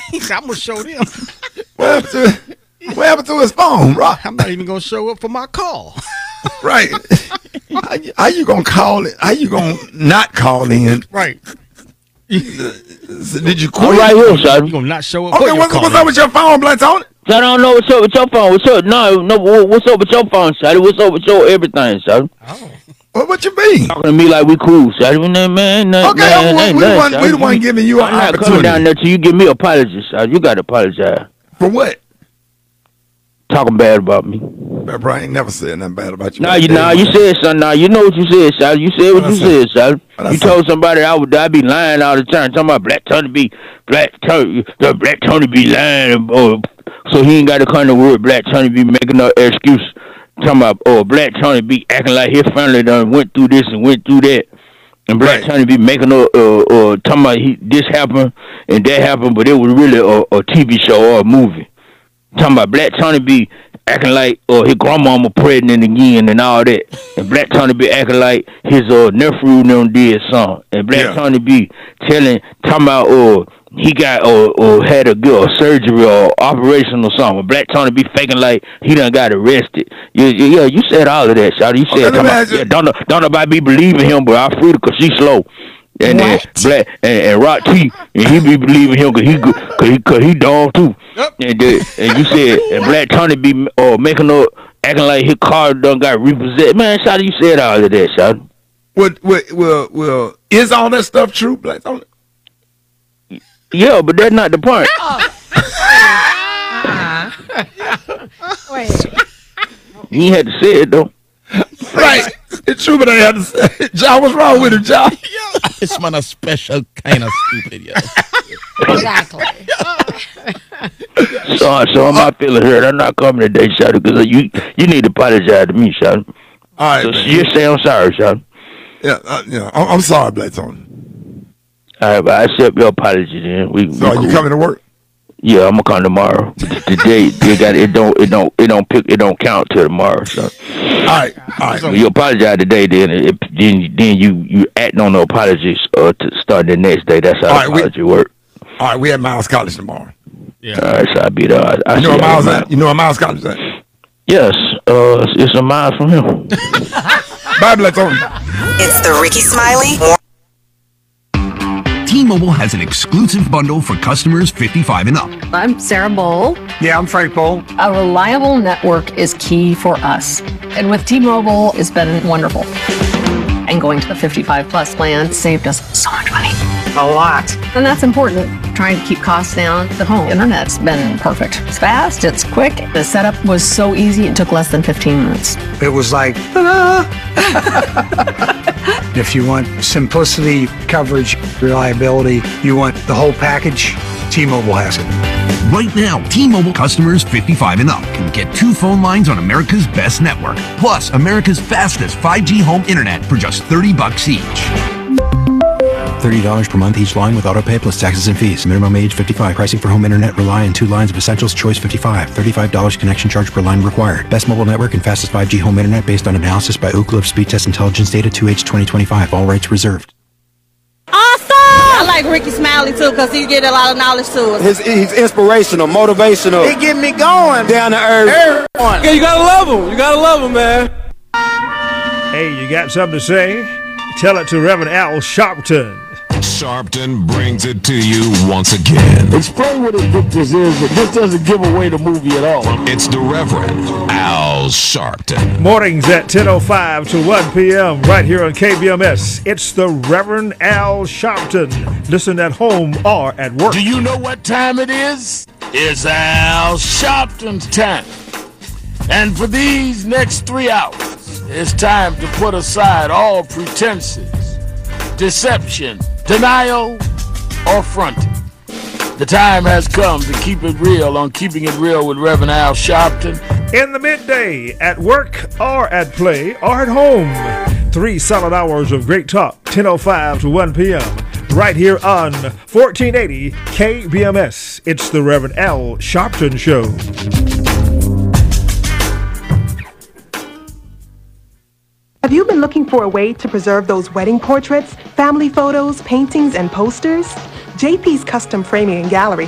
He said, I'm going to show them. What happened to his phone, bro? I'm not even going to show up for my call. Right. How you going to call it? How you going to not call in? Right. Did you quit? I'm right here, son. You going to not show up Okay, what's up with your phone, Black Tony? I don't know what's up with your phone. What's up? No, what's up with your phone, son? What's up with your everything, son? Oh. Well, what you mean? Talking to me like we cool, son. Man, Okay, we the one giving you an I'm not opportunity. coming down there till you give me apologies, son. You got to apologize. For what? Talking bad about me. Bro, I ain't never said nothing bad about you. You said something. Now you know what you said, son. You said what you said, son. You told somebody I'd be lying all the time. Talking about Black Tony be lying. So he ain't got to come to word. Black Tony be making no excuse. Talking about Black Tony be acting like his family done went through this and went through that. And Black Tony be making talking about this happened and that happened, but it was really a TV show or a movie. Talking about Black Tony be acting like his grandmama pregnant again and all that. And Black Tony be acting like his nephew done did something. And Black Tony be talking about he got had a surgery or operation or something. Black Tony be faking like he done got arrested. You said all of that, Shawty. You said don't nobody be believing him, but Alfreda because she slow. And then Black and Rock T, and he be believing him cause he dog too. Yep. And you said and Black Tony be making acting like his car done got repossessed. Man, Shawty, you said all of that, Shawty. Well, is all that stuff true, Black Tony? Yeah, but that's not the point. Wait. You ain't had to say it though. Right. It's true, but I had to say it. John, what's wrong with him, John? This man a special kind of stupid, yo. Exactly. So am I feeling hurt? I'm not coming today, Shawty, because you need to apologize to me, Shawty. All right. So just say I'm sorry, Shawty. Yeah, I'm sorry, Black Tony. All right, but I accept your apology then. So are you coming to work? Yeah, I'm gonna come tomorrow. Today it don't count till tomorrow. So. All right. So you apologize today, then you acting on the apologies to start the next day. That's how the apology work. All right, we at Miles College tomorrow. Yeah. All right, so I'll be there. You know where Miles at? You know where Miles College at? Yes, it's a mile from him. Bye, Black Tony. It's the Ricky Smiley. T-Mobile has an exclusive bundle for customers 55 and up. I'm Sarah Bowl. Yeah, I'm Frank Bowl. A reliable network is key for us. And with T-Mobile, it's been wonderful. And going to the 55 plus plan saved us so much money. A lot. And that's important. Trying to keep costs down. The home internet's been perfect. It's fast, it's quick. The setup was so easy, it took less than 15 minutes. It was like, ta-da! If you want simplicity, coverage, reliability, you want the whole package, T-Mobile has it. Right now, T-Mobile customers 55 and up can get 2 phone lines on America's best network, plus America's fastest 5G home internet for just $30 each. $30 per month each line with autopay plus taxes and fees. Minimum age 55. Pricing for home internet rely on 2 lines of Essentials Choice 55. $35 connection charge per line required. Best mobile network and fastest 5G home internet based on analysis by Ookla of Speed Test Intelligence Data 2H 2025. All rights reserved. Awesome! I like Ricky Smiley too because he get a lot of knowledge to us. He's inspirational, motivational. He get me going. Down to earth. Yeah, you gotta love him. You gotta love him, man. Hey, you got something to say? Tell it to Reverend Al Sharpton. Sharpton brings it to you once again. Explain what a book this is, but this doesn't give away the movie at all. It's the Reverend Al Sharpton. Mornings at 10:05 to 1 p.m. right here on KBMS. It's the Reverend Al Sharpton. Listen at home or at work. Do you know what time it is? It's Al Sharpton's time. And for these next 3 hours, it's time to put aside all pretenses, deception, denial, or fronting. The time has come to keep it real on Keeping It Real with Reverend Al Sharpton. In the midday, at work or at play or at home. 3 solid hours of great talk, 10:05 to 1 p.m. right here on 1480 KBMS. It's the Reverend Al Sharpton Show. Have you been looking for a way to preserve those wedding portraits, family photos, paintings, and posters? JP's Custom Framing and Gallery